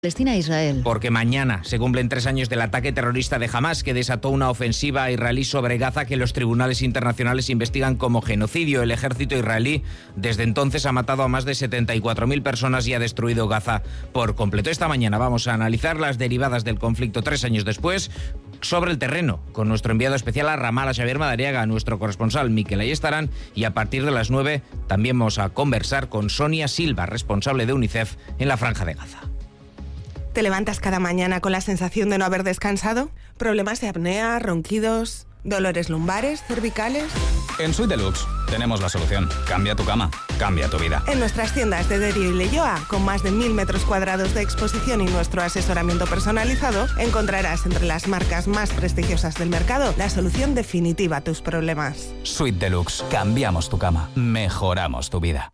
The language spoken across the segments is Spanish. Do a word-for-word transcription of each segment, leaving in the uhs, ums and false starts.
Palestina e Israel. Porque mañana se cumplen tres años del ataque terrorista de Hamás, que desató una ofensiva israelí sobre Gaza que los tribunales internacionales investigan como genocidio. El ejército israelí desde entonces ha matado a más de setenta y cuatro mil personas y ha destruido Gaza por completo. Esta mañana vamos a analizar las derivadas del conflicto tres años después sobre el terreno, con nuestro enviado especial a Ramallah, Xavier Madariaga, nuestro corresponsal Mikel Ayestarán, y a partir de las nueve también vamos a conversar con Sonia Silva, responsable de UNICEF en la Franja de Gaza. ¿Te levantas cada mañana con la sensación de no haber descansado? ¿Problemas de apnea, ronquidos, dolores lumbares, cervicales? En Suite Deluxe tenemos la solución. Cambia tu cama, cambia tu vida. En nuestras tiendas de Derio y Leioa, con más de mil metros cuadrados de exposición y nuestro asesoramiento personalizado, encontrarás entre las marcas más prestigiosas del mercado la solución definitiva a tus problemas. Suite Deluxe. Cambiamos tu cama, mejoramos tu vida.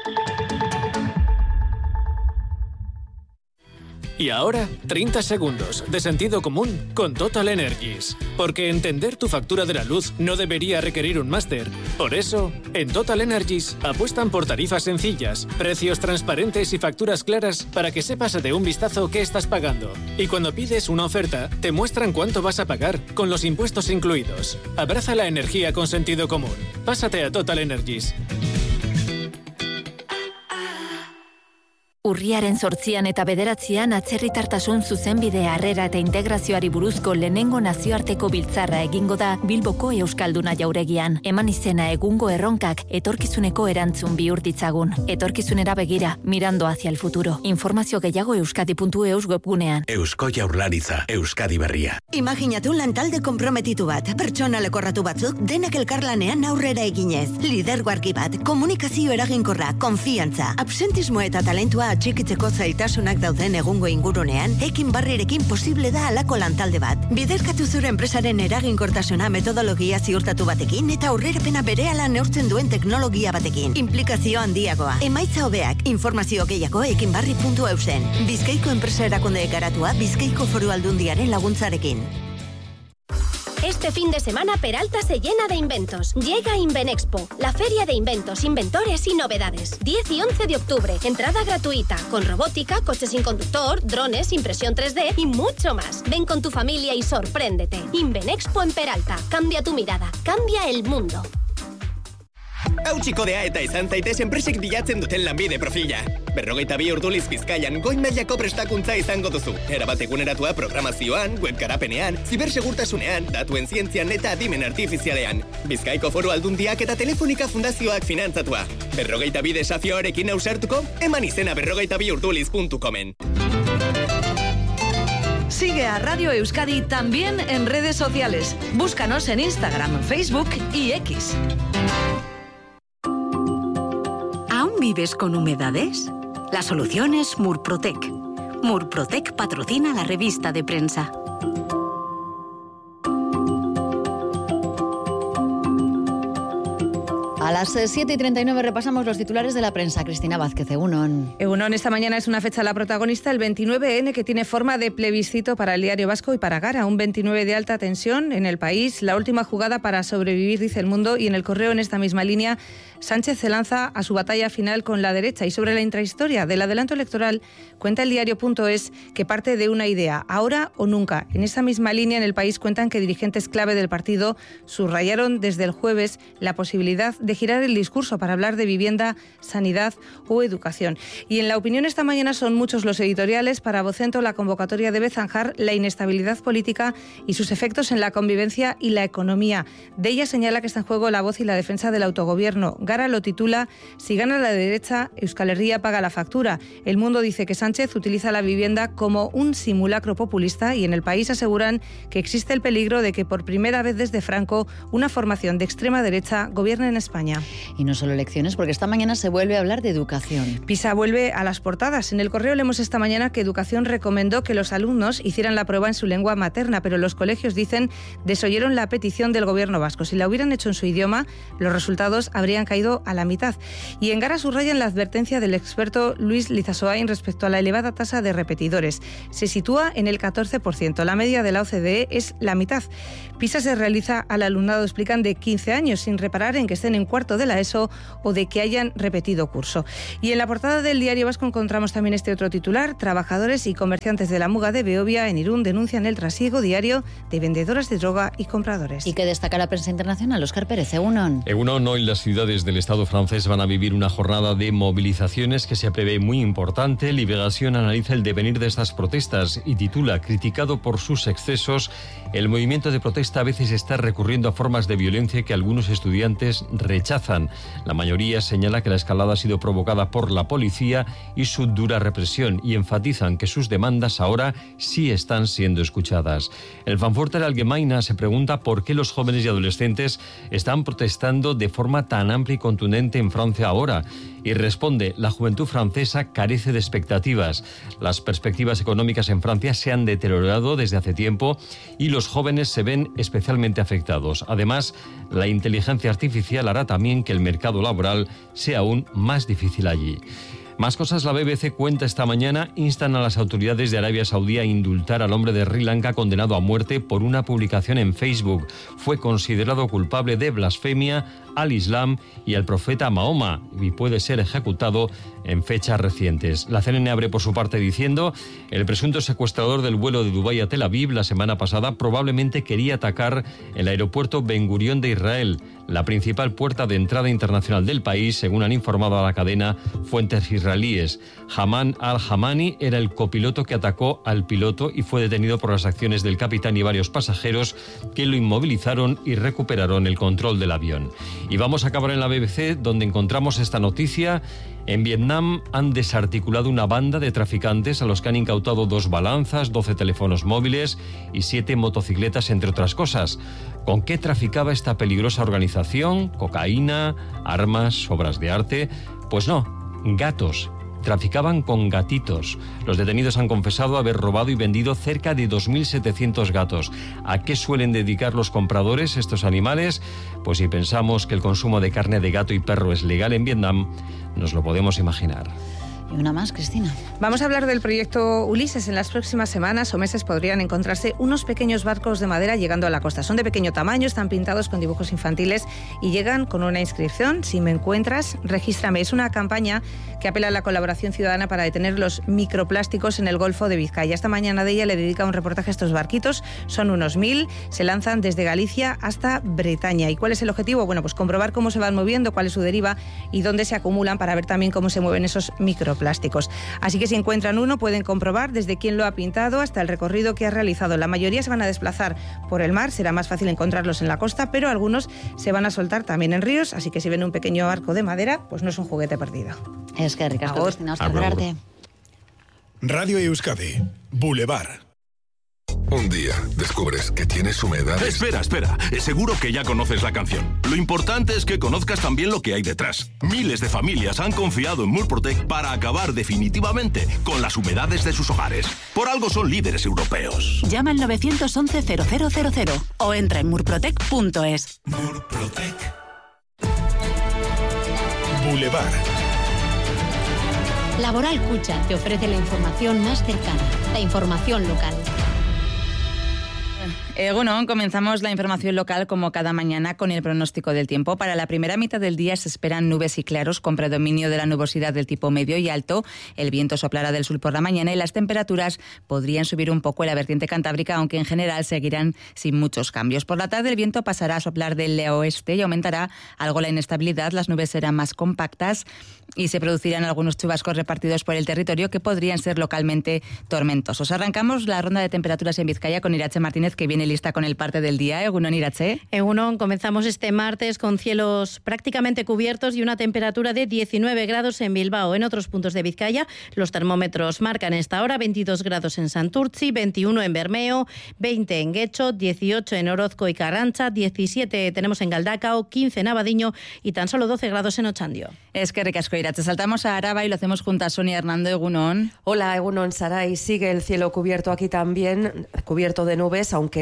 Y ahora, treinta segundos de sentido común con Total Energies. Porque entender tu factura de la luz no debería requerir un máster. Por eso, en Total Energies apuestan por tarifas sencillas, precios transparentes y facturas claras para que sepas de un vistazo qué estás pagando. Y cuando pides una oferta, te muestran cuánto vas a pagar, con los impuestos incluidos. Abraza la energía con sentido común. Pásate a Total Energies. Urriaren zortzian eta bederatzian atzerritartasun zuzenbide harrera eta integrazioari buruzko lehenengo nazioarteko biltzarra egingo da Bilboko Euskalduna jauregian. Eman izena egungo erronkak etorkizuneko erantzun bihur ditzagun. Etorkizunera begira, mirando hacia el futuro. Informazio gehiago euskadi puntu eus webgunean. Eusko Jaurlaritza, Euskadi berria. Imaginatu lantalde konprometitu bat, pertsona lekorratu batzuk denak elkarlanean aurrera eginez. Lidergo argi bat, komunikazio eraginkorra, konfiantza, absentismo eta talentua atxikitzeko zailtasunak dauden egungo ingurunean, ekin barrirekin posible da alako lantalde bat. Biderkatu zure enpresaren eraginkortasuna metodologia ziurtatu batekin eta aurrerapena berehala neurtzen duen teknologia batekin. Implikazio handiagoa. Emaitza hobeak, informazio gehiago ekin barri puntu eusen. Bizkaiko enpresa erakunde garatua Bizkaiko Foru Aldundiaren laguntzarekin. Este fin de semana Peralta se llena de inventos. Llega Invenexpo, la feria de inventos, inventores y novedades. diez y once de octubre, entrada gratuita, con robótica, coches sin conductor, drones, impresión tres D y mucho más. Ven con tu familia y sorpréndete. Invenexpo en Peralta. Cambia tu mirada, cambia el mundo. Hautsi kodea eta izan zaitez enpresek bilatzen duten lanbide profila. Berrogeita bi orduliz Bizkaian goi mailako prestakuntza izango duzu. Erabat eguneratua programazioan, web garapenean, zibersegurtasunean, datuen zientzian eta adimen artifizialean. Bizkaiko Foru Aldundiak eta Telefonika Fundazioak finantzatua. Berrogeita bi desafioarekin ausartuko, eman izena berrogeita bi urduliz puntu comen. Sigue a Radio Euskadi también en redes sociales. Búscanos en Instagram, Facebook y X. ¿Aún vives con humedades? La solución es Murprotec. Murprotec patrocina la revista de prensa. A las siete y treinta y nueve repasamos los titulares de la prensa. Cristina Vázquez, Egunon. Egunon, esta mañana es una fecha la protagonista, el veintinueve ene, que tiene forma de plebiscito para el Diario Vasco y para Gara. Un veintinueve de alta tensión en el país, la última jugada para sobrevivir, dice El Mundo, y en El Correo, en esta misma línea, Sánchez se lanza a su batalla final con la derecha. Y sobre la intrahistoria del adelanto electoral, cuenta el diario.es que parte de una idea, ahora o nunca. En esa misma línea, en El País, cuentan que dirigentes clave del partido subrayaron desde el jueves la posibilidad de girar el discurso para hablar de vivienda, sanidad o educación. Y en La Opinión esta mañana son muchos los editoriales. Para Vocento, la convocatoria debe zanjar la inestabilidad política y sus efectos en la convivencia y la economía. De ella señala que está en juego la voz y la defensa del autogobierno. Gara lo titula: si gana la derecha, Euskal Herria paga la factura. El Mundo dice que Sánchez utiliza la vivienda como un simulacro populista, y en El País aseguran que existe el peligro de que por primera vez desde Franco una formación de extrema derecha gobierne en España. Y no solo elecciones, porque esta mañana se vuelve a hablar de educación. PISA vuelve a las portadas. En El Correo leemos esta mañana que Educación recomendó que los alumnos hicieran la prueba en su lengua materna, pero los colegios, dicen, desoyeron la petición del gobierno vasco. Si la hubieran hecho en su idioma, los resultados habrían caído caído a la mitad. Y en Gara subrayan la advertencia del experto Luis Lizasoain respecto a la elevada tasa de repetidores. Se sitúa en el catorce por ciento. La media de la O C D E es la mitad. PISA se realiza al alumnado, explican, de quince años, sin reparar en que estén en cuarto de la ESO o de que hayan repetido curso. Y en la portada del Diario Vasco encontramos también este otro titular: trabajadores y comerciantes de la Muga de Beovia en Irún denuncian el trasiego diario de vendedoras de droga y compradores. Y que destaca la prensa internacional, Óscar Pérez. Egunon. Egunon, hoy las ciudades del Estado francés van a vivir una jornada de movilizaciones que se prevé muy importante. Liberación analiza el devenir de estas protestas y titula: criticado por sus excesos, el movimiento de protesta a veces está recurriendo a formas de violencia que algunos estudiantes rechazan. La mayoría señala que la escalada ha sido provocada por la policía y su dura represión, y enfatizan que sus demandas ahora sí están siendo escuchadas. El Frankfurter Allgemeine se pregunta por qué los jóvenes y adolescentes están protestando de forma tan amplia y contundente en Francia ahora, y responde: la juventud francesa carece de expectativas. Las perspectivas económicas en Francia se han deteriorado desde hace tiempo y los jóvenes se ven especialmente afectados. Además, la inteligencia artificial hará también que el mercado laboral sea aún más difícil allí. Más cosas. La B B C cuenta esta mañana: instan a las autoridades de Arabia Saudí a indultar al hombre de Sri Lanka condenado a muerte por una publicación en Facebook. Fue considerado culpable de blasfemia al Islam y al profeta Mahoma y puede ser ejecutado en fechas recientes. La C N N abre por su parte diciendo: el presunto secuestrador del vuelo de Dubái a Tel Aviv la semana pasada probablemente quería atacar el aeropuerto Ben Gurión de Israel, la principal puerta de entrada internacional del país, según han informado a la cadena fuentes israelíes. Haman al-Hamani era el copiloto que atacó al piloto y fue detenido por las acciones del capitán y varios pasajeros que lo inmovilizaron y recuperaron el control del avión. Y vamos a acabar en la B B C, donde encontramos esta noticia. En Vietnam han desarticulado una banda de traficantes a los que han incautado dos balanzas, doce teléfonos móviles y siete motocicletas, entre otras cosas. ¿Con qué traficaba esta peligrosa organización? ¿Cocaína? ¿Armas? ¿Obras de arte? Pues no, gatos. Traficaban con gatitos. Los detenidos han confesado haber robado y vendido cerca de dos mil setecientos gatos. ¿A qué suelen dedicar los compradores estos animales? Pues si pensamos que el consumo de carne de gato y perro es legal en Vietnam, nos lo podemos imaginar. Y una más, Cristina. Vamos a hablar del proyecto Ulises. En las próximas semanas o meses podrían encontrarse unos pequeños barcos de madera llegando a la costa. Son de pequeño tamaño, están pintados con dibujos infantiles y llegan con una inscripción: si me encuentras, regístrame. Es una campaña que apela a la colaboración ciudadana para detener los microplásticos en el Golfo de Vizcaya. Esta mañana de ella le dedica un reportaje a estos barquitos. Son unos mil, se lanzan desde Galicia hasta Bretaña. ¿Y cuál es el objetivo? Bueno, pues comprobar cómo se van moviendo, cuál es su deriva y dónde se acumulan, para ver también cómo se mueven esos microplásticos. plásticos. Así que si encuentran uno, pueden comprobar desde quién lo ha pintado hasta el recorrido que ha realizado. La mayoría se van a desplazar por el mar, será más fácil encontrarlos en la costa, pero algunos se van a soltar también en ríos, así que si ven un pequeño barco de madera, pues no es un juguete perdido. Es que ricasco, Cristina, Óscar Berarte. Radio Euskadi, Boulevard. Un día descubres que tienes humedades. Espera, espera. Seguro que ya conoces la canción. Lo importante es que conozcas también lo que hay detrás. Miles de familias han confiado en Murprotec para acabar definitivamente con las humedades de sus hogares. Por algo son líderes europeos. Llama al nueve once cero cero cero cero o entra en murprotec punto es. Murprotec. Boulevard. Laboral Cucha te ofrece la información más cercana, la información local. Eh, bueno, comenzamos la información local como cada mañana con el pronóstico del tiempo. Para la primera mitad del día se esperan nubes y claros con predominio de la nubosidad del tipo medio y alto. El viento soplará del sur por la mañana y las temperaturas podrían subir un poco en la vertiente cantábrica, aunque en general seguirán sin muchos cambios. Por la tarde el viento pasará a soplar del oeste y aumentará algo la inestabilidad. Las nubes serán más compactas y se producirán algunos chubascos repartidos por el territorio que podrían ser localmente tormentosos. Arrancamos la ronda de temperaturas en Vizcaya con Irache Martínez, que viene lista con el parte del día. Egunon, Irache. Egunon, comenzamos este martes con cielos prácticamente cubiertos y una temperatura de diecinueve grados en Bilbao. En otros puntos de Vizcaya los termómetros marcan esta hora veintidós grados en Santurtzi, veintiuno en Bermeo, veinte en Guecho, dieciocho en Orozco y Carranza, diecisiete tenemos en Galdacao, quince en Abadiño y tan solo doce grados en Ochandio. Es que ricasco, Irache. Saltamos a Araba y lo hacemos junto a Sonia Hernando. Egunon. Hola, Egunon, Saray. Sigue el cielo cubierto aquí también, cubierto de nubes, aunque no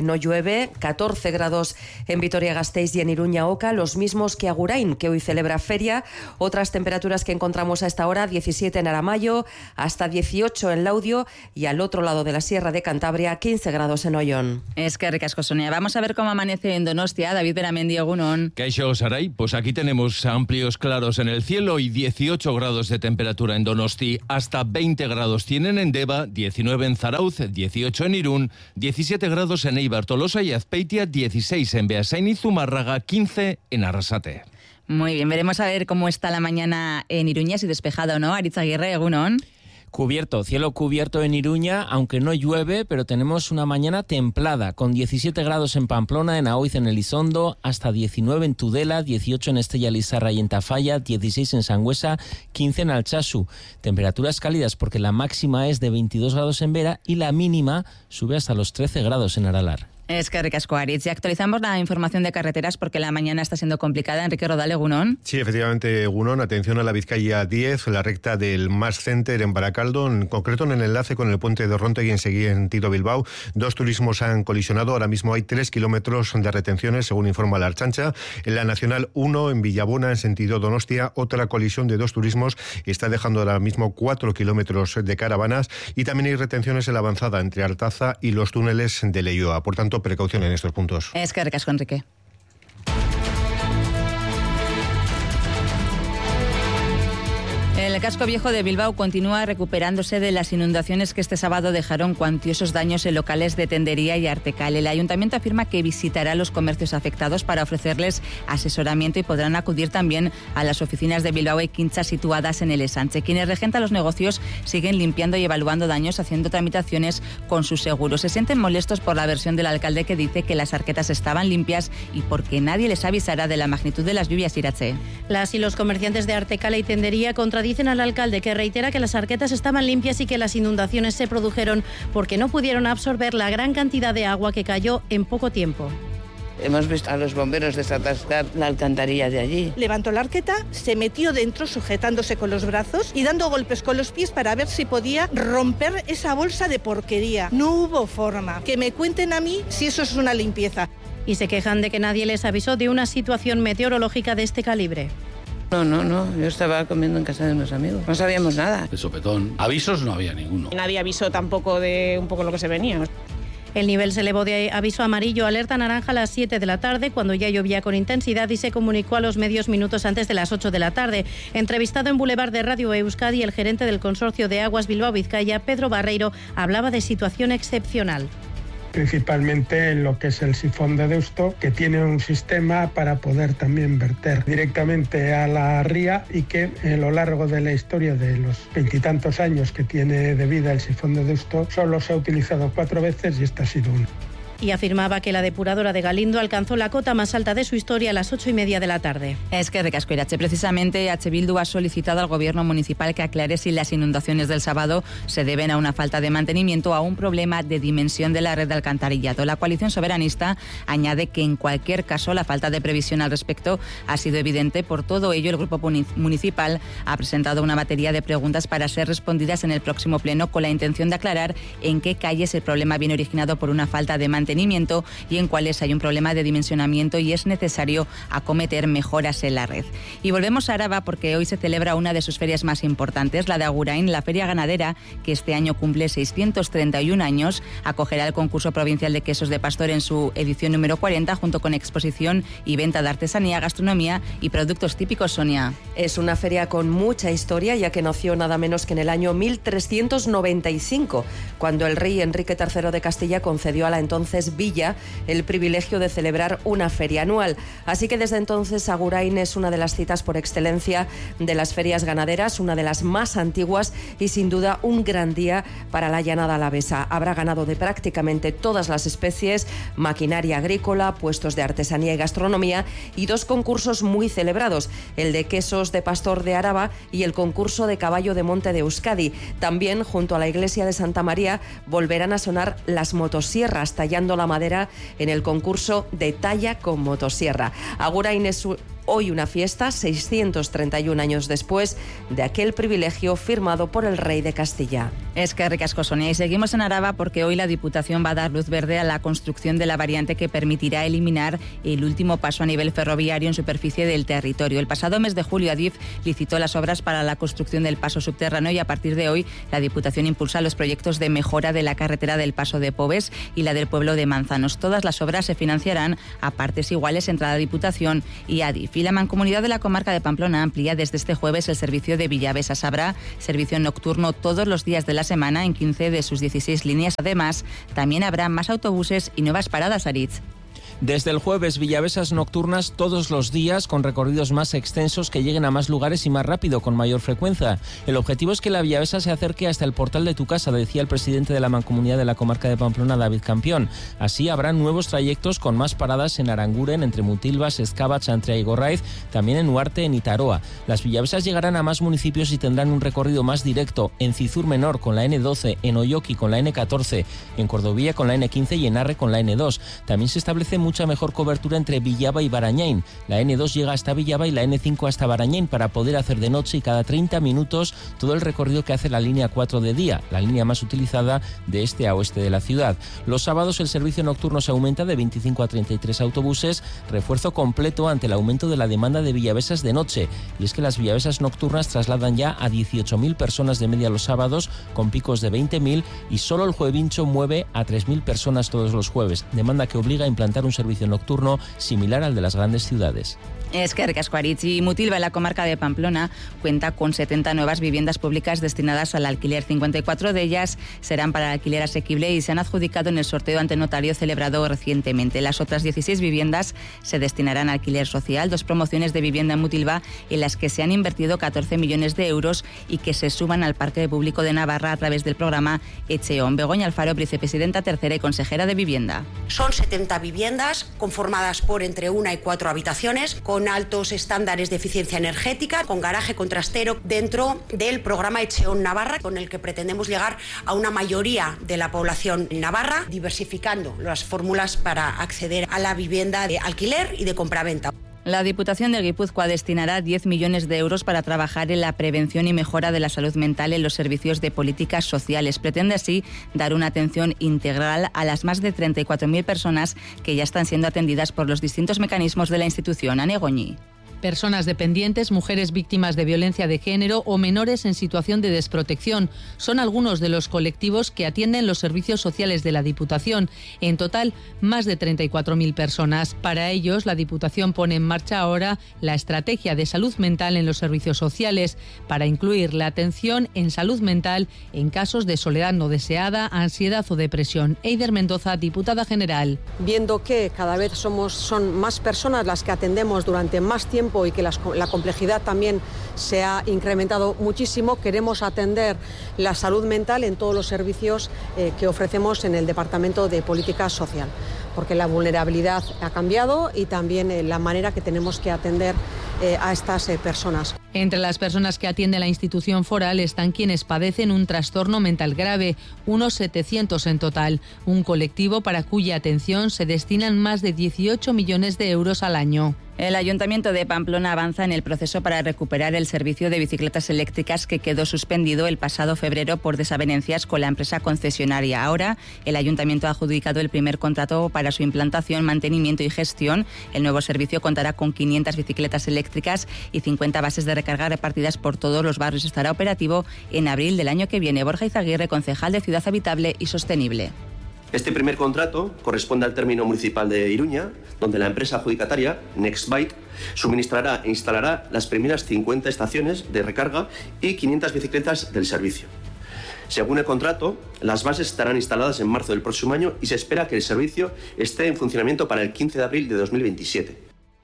no llueve, catorce grados en Vitoria-Gasteiz y en Iruña-Oca, los mismos que Agurain, que hoy celebra feria. Otras temperaturas que encontramos a esta hora, diecisiete en Aramayo, hasta dieciocho en Laudio y al otro lado de la Sierra de Cantabria, quince grados en Ollón. Es que ricasco, Sonia. Vamos a ver cómo amanece en Donostia. David Beramendi, egunon. Kaixo, Saray, pues aquí tenemos amplios claros en el cielo y dieciocho grados de temperatura en Donosti, hasta veinte grados tienen en Deva, diecinueve en Zarauz, dieciocho en Irún, diecisiete grados en Eibar, Tolosa y Azpeitia, dieciséis en Beasain y Zumárraga, quince en Arrasate. Muy bien, veremos a ver cómo está la mañana en Iruña, si despejada o no. Aritz Aguirre, egunon. Cubierto, cielo cubierto en Iruña, aunque no llueve, pero tenemos una mañana templada, con diecisiete grados en Pamplona, en Aoiz, en Elizondo, hasta diecinueve en Tudela, dieciocho en Estella Lizarra y en Tafalla, dieciséis en Sangüesa, quince en Altsasu. Temperaturas cálidas porque la máxima es de veintidós grados en Vera y la mínima sube hasta los trece grados en Aralar. Es que ricasco, Aritz. Y actualizamos la información de carreteras porque la mañana está siendo complicada. Enrique Rodal, egunon. Sí, efectivamente, egunon. Atención a la Vizcaya diez, la recta del Mas Center en Baracaldo, en concreto en el enlace con el puente de Rontegui en sentido Bilbao. Dos turismos han colisionado. Ahora mismo hay tres kilómetros de retenciones, según informa la Archancha. En la Nacional uno, en Villabona, en sentido Donostia, otra colisión de dos turismos está dejando ahora mismo cuatro kilómetros de caravanas. Y también hay retenciones en la avanzada entre Artaza y los túneles de Leioa. Por tanto, precaución en estos puntos. Es que ricasco, Enrique. El casco viejo de Bilbao continúa recuperándose de las inundaciones que este sábado dejaron cuantiosos daños en locales de tendería y Artecal. El ayuntamiento afirma que visitará los comercios afectados para ofrecerles asesoramiento y podrán acudir también a las oficinas de Bilbao y Quincha situadas en el Esanche. Quienes regentan los negocios siguen limpiando y evaluando daños, haciendo tramitaciones con sus seguros. Se sienten molestos por la versión del alcalde, que dice que las arquetas estaban limpias y porque nadie les avisará de la magnitud de las lluvias. Iratxe. Las y los comerciantes de Artecal y tendería contradicen al alcalde, que reitera que las arquetas estaban limpias y que las inundaciones se produjeron porque no pudieron absorber la gran cantidad de agua que cayó en poco tiempo. Hemos visto a los bomberos desatascar la alcantarilla de allí. Levantó la arqueta, se metió dentro sujetándose con los brazos y dando golpes con los pies para ver si podía romper esa bolsa de porquería. No hubo forma. Que me cuenten a mí si eso es una limpieza. Y se quejan de que nadie les avisó de una situación meteorológica de este calibre. No, no, no. Yo estaba comiendo en casa de unos amigos. No sabíamos nada. De sopetón. Avisos no había ninguno. Nadie avisó tampoco de un poco lo que se venía. El nivel se elevó de aviso amarillo a alerta naranja a las siete de la tarde, cuando ya llovía con intensidad, y se comunicó a los medios minutos antes de las ocho de la tarde. Entrevistado en Boulevard de Radio Euskadi, el gerente del Consorcio de Aguas Bilbao-Vizcaya, Pedro Barreiro, hablaba de situación excepcional. Principalmente en lo que es el sifón de Deusto, que tiene un sistema para poder también verter directamente a la ría, y que a lo largo de la historia de los veintitantos años que tiene de vida el sifón de Deusto solo se ha utilizado cuatro veces y esta ha sido una. Y afirmaba que la depuradora de Galindo alcanzó la cota más alta de su historia a las ocho y media de la tarde. Es que ricasco, Iratxe. Precisamente H. Bildu ha solicitado al gobierno municipal que aclare si las inundaciones del sábado se deben a una falta de mantenimiento o a un problema de dimensión de la red de alcantarillado. La coalición soberanista añade que en cualquier caso la falta de previsión al respecto ha sido evidente. Por todo ello, el grupo municipal ha presentado una batería de preguntas para ser respondidas en el próximo pleno, con la intención de aclarar en qué calles el problema viene originado por una falta de mantenimiento y en cuáles hay un problema de dimensionamiento y es necesario acometer mejoras en la red. Y volvemos a Araba porque hoy se celebra una de sus ferias más importantes, la de Agurain, la feria ganadera, que este año cumple seiscientos treinta y un años. Acogerá el concurso provincial de quesos de pastor en su edición número cuarenta, junto con exposición y venta de artesanía, gastronomía y productos típicos. Sonia. Es una feria con mucha historia, ya que nació nada menos que en el año mil trescientos noventa y cinco, cuando el rey Enrique tercero de Castilla concedió a la entonces Villa el privilegio de celebrar una feria anual. Así que desde entonces Agurain es una de las citas por excelencia de las ferias ganaderas, una de las más antiguas y sin duda un gran día para la llanada alavesa. Habrá ganado de prácticamente todas las especies, maquinaria agrícola, puestos de artesanía y gastronomía, y dos concursos muy celebrados, el de quesos de pastor de Araba y el concurso de caballo de monte de Euskadi. También, junto a la iglesia de Santa María, volverán a sonar las motosierras tallando la madera en el concurso de talla con motosierra. Agurain es hoy una fiesta, seiscientos treinta y un años después de aquel privilegio firmado por el rey de Castilla. Es que ricasco, Sonia. Y seguimos en Araba porque hoy la Diputación va a dar luz verde a la construcción de la variante que permitirá eliminar el último paso a nivel ferroviario en superficie del territorio. El pasado mes de julio, Adif licitó las obras para la construcción del paso subterráneo y a partir de hoy la Diputación impulsa los proyectos de mejora de la carretera del Paso de Pobes y la del pueblo de Manzanos. Todas las obras se financiarán a partes iguales entre la Diputación y Adif. Y la Mancomunidad de la Comarca de Pamplona amplía desde este jueves el servicio de Villavesas. Habrá servicio nocturno todos los días de la semana en quince de sus dieciséis líneas. Además, también habrá más autobuses y nuevas paradas, Aritz. Desde el jueves, Villavesas nocturnas todos los días con recorridos más extensos que lleguen a más lugares y más rápido, con mayor frecuencia. El objetivo es que la Villavesa se acerque hasta el portal de tu casa, decía el presidente de la Mancomunidad de la Comarca de Pamplona, David Campión. Así habrá nuevos trayectos con más paradas en Aranguren, entre Mutilvas, Escaba, Chantrea y Gorraiz, también en Huarte, en Itaroa. Las Villavesas llegarán a más municipios y tendrán un recorrido más directo en Cizur Menor con la ene doce, en Oyoki con la ene catorce, en Cordovilla con la ene quince y en Arre con la ene dos. También se establece mucha mejor cobertura entre Villaba y Barañain. La ene dos llega hasta Villaba y la ene cinco hasta Barañain para poder hacer de noche y cada treinta minutos todo el recorrido que hace la línea cuatro de día, la línea más utilizada de este a oeste de la ciudad. Los sábados el servicio nocturno se aumenta de veinticinco a treinta y tres autobuses, refuerzo completo ante el aumento de la demanda de Villavesas de noche. Y es que las Villavesas nocturnas trasladan ya a dieciocho mil personas de media los sábados, con picos de veinte mil, y solo el Juevincho mueve a tres mil personas todos los jueves, demanda que obliga a implantar un servicio nocturno similar al de las grandes ciudades. Es que ricasco, Aritz. Y Mutilva, en la comarca de Pamplona, cuenta con setenta nuevas viviendas públicas destinadas al alquiler. cincuenta y cuatro de ellas serán para alquiler asequible y se han adjudicado en el sorteo ante notario celebrado recientemente. Las otras dieciséis viviendas se destinarán a alquiler social, dos promociones de vivienda en Mutilva en las que se han invertido catorce millones de euros y que se suman al Parque Público de Navarra a través del programa Echeón. Begoña Alfaro, vicepresidenta tercera y consejera de Vivienda. Son setenta viviendas conformadas por entre una y cuatro habitaciones, con altos estándares de eficiencia energética, con garaje contrastero dentro del programa Echeón Navarra, con el que pretendemos llegar a una mayoría de la población en Navarra, diversificando las fórmulas para acceder a la vivienda de alquiler y de compraventa. La Diputación de Guipúzcoa destinará diez millones de euros para trabajar en la prevención y mejora de la salud mental en los servicios de políticas sociales. Pretende así dar una atención integral a las más de treinta y cuatro mil personas que ya están siendo atendidas por los distintos mecanismos de la institución. Ane Goñi. Personas dependientes, mujeres víctimas de violencia de género o menores en situación de desprotección son algunos de los colectivos que atienden los servicios sociales de la Diputación. En total, más de treinta y cuatro mil personas. Para ellos, la Diputación pone en marcha ahora la estrategia de salud mental en los servicios sociales para incluir la atención en salud mental en casos de soledad no deseada, ansiedad o depresión. Eider Mendoza, diputada general. Viendo que cada vez somos son más personas las que atendemos durante más tiempo y que las, la complejidad también se ha incrementado muchísimo, queremos atender la salud mental en todos los servicios eh, que ofrecemos en el Departamento de Política Social, porque la vulnerabilidad ha cambiado y también eh, la manera que tenemos que atender eh, a estas eh, personas. Entre las personas que atiende la institución foral están quienes padecen un trastorno mental grave, unos setecientos en total, un colectivo para cuya atención se destinan más de dieciocho millones de euros al año. El Ayuntamiento de Pamplona avanza en el proceso para recuperar el servicio de bicicletas eléctricas que quedó suspendido el pasado febrero por desavenencias con la empresa concesionaria. Ahora, el Ayuntamiento ha adjudicado el primer contrato para su implantación, mantenimiento y gestión. El nuevo servicio contará con quinientas bicicletas eléctricas y cincuenta bases de recarga repartidas por todos los barrios. Estará operativo en abril del año que viene. Borja Izaguirre, concejal de Ciudad Habitable y Sostenible. Este primer contrato corresponde al término municipal de Iruña, donde la empresa adjudicataria, Nextbike, suministrará e instalará las primeras cincuenta estaciones de recarga y quinientas bicicletas del servicio. Según el contrato, las bases estarán instaladas en marzo del próximo año y se espera que el servicio esté en funcionamiento para el quince de abril de dos mil veintisiete.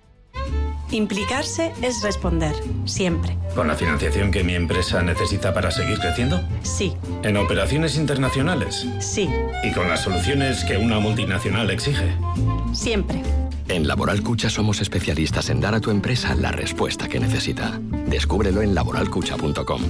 Implicarse es responder, siempre. ¿Con la financiación que mi empresa necesita para seguir creciendo? Sí. ¿En operaciones internacionales? Sí. ¿Y con las soluciones que una multinacional exige? Siempre. En Laboral Cucha somos especialistas en dar a tu empresa la respuesta que necesita. Descúbrelo en laboral cucha punto com.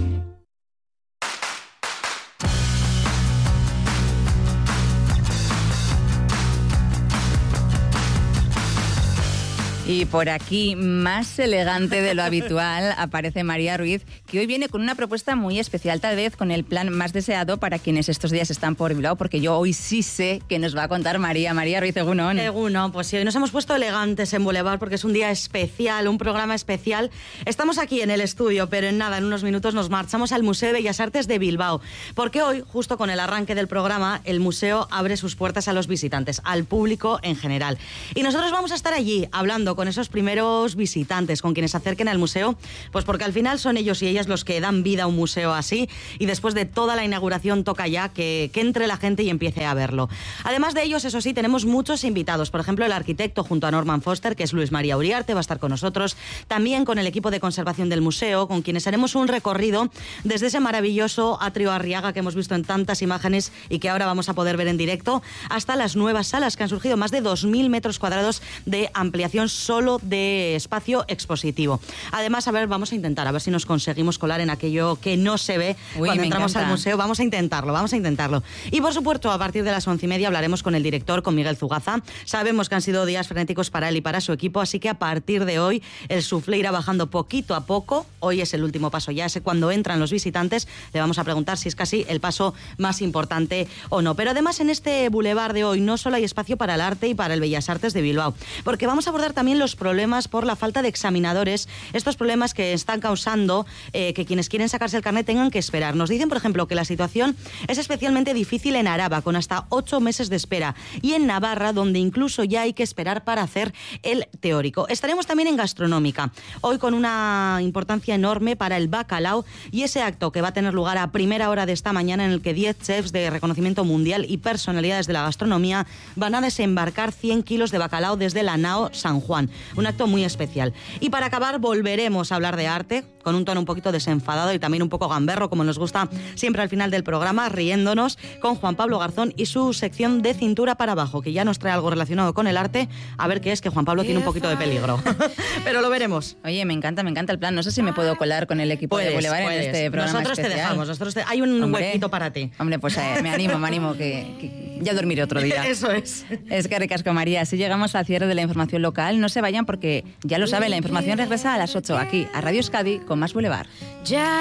Y por aquí, más elegante de lo habitual, aparece María Ruiz, que hoy viene con una propuesta muy especial, tal vez con el plan más deseado para quienes estos días están por Bilbao, porque yo hoy sí sé que nos va a contar María. María Ruiz, egunon. Egunon, pues sí, hoy nos hemos puesto elegantes en Boulevard porque es un día especial, un programa especial. Estamos aquí en el estudio, pero en nada, en unos minutos nos marchamos al Museo de Bellas Artes de Bilbao, porque hoy, justo con el arranque del programa, el museo abre sus puertas a los visitantes, al público en general. Y nosotros vamos a estar allí hablando con esos primeros visitantes, con quienes se acerquen al museo, pues porque al final son ellos y ellas los que dan vida a un museo así, y después de toda la inauguración toca ya que, que entre la gente y empiece a verlo. Además de ellos, eso sí, tenemos muchos invitados. Por ejemplo, el arquitecto junto a Norman Foster, que es Luis María Uriarte, va a estar con nosotros, también con el equipo de conservación del museo, con quienes haremos un recorrido desde ese maravilloso atrio Arriaga que hemos visto en tantas imágenes y que ahora vamos a poder ver en directo, hasta las nuevas salas que han surgido, más de dos mil metros cuadrados de ampliación solo de espacio expositivo. Además, a ver, vamos a intentar, a ver si nos conseguimos colar en aquello que no se ve Uy, cuando entramos encanta. al museo. Vamos a intentarlo, vamos a intentarlo. Y por supuesto, a partir de las once y media hablaremos con el director, con Miguel Zugaza. Sabemos que han sido días frenéticos para él y para su equipo, así que a partir de hoy el suflé irá bajando poquito a poco. Hoy es el último paso ya, ese cuando entran los visitantes, le vamos a preguntar si es casi el paso más importante o no. Pero además en este boulevard de hoy no solo hay espacio para el arte y para el Bellas Artes de Bilbao, porque vamos a abordar también los problemas por la falta de examinadores, estos problemas que están causando eh, que quienes quieren sacarse el carnet tengan que esperar. Nos dicen, por ejemplo, que la situación es especialmente difícil en Araba, con hasta ocho meses de espera, y en Navarra, donde incluso ya hay que esperar para hacer el teórico. Estaremos también en gastronómica, hoy con una importancia enorme para el bacalao y ese acto que va a tener lugar a primera hora de esta mañana, en el que diez chefs de reconocimiento mundial y personalidades de la gastronomía van a desembarcar cien kilos de bacalao desde la nao San Juan. Un acto muy especial. Y para acabar, volveremos a hablar de arte, con un tono un poquito desenfadado y también un poco gamberro, como nos gusta siempre al final del programa, riéndonos con Juan Pablo Garzón y su sección de cintura para abajo, que ya nos trae algo relacionado con el arte. A ver qué es, que Juan Pablo tiene un poquito de peligro. Pero lo veremos. Oye, me encanta, me encanta el plan. No sé si me puedo colar con el equipo Puedes, de Boulevard puedes. en este programa Nosotros especial. te dejamos, nosotros te... hay un Hombre, huequito para ti. Hombre, pues eh, me animo, me animo, que, que ya dormiré otro día. Eso es. Es que ricasco, María. Así llegamos al cierre de la información local. No se vayan porque, ya lo saben, la información regresa a las ocho aquí, a Radio Euskadi, con más Boulevard. Ya.